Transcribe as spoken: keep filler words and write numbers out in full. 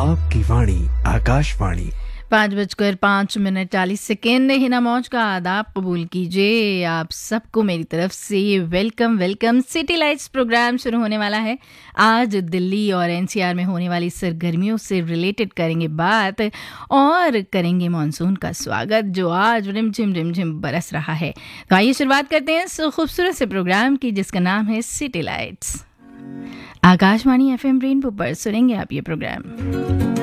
आपकी वाणी आकाशवाणी। पाँच बजकर पाँच मिनट चालीस सेकेंड। हिना मौज का आदाब कबूल कीजिए। आप सबको मेरी तरफ से welcome welcome. City lights programme शुरू होने वाला है। आज दिल्ली और एनसीआर में होने वाली सरगर्मियों से रिलेटेड करेंगे बात और करेंगे मॉनसून का स्वागत जो आज रिमझिम रिमझिम बरस रहा है। तो आइए शुरुआत करते हैं इस खूबसूरत से प्रोग्राम की जिसका नाम है city lights. Akashvani FM rainbow पर सुनेंगे आप ये प्रोग्राम।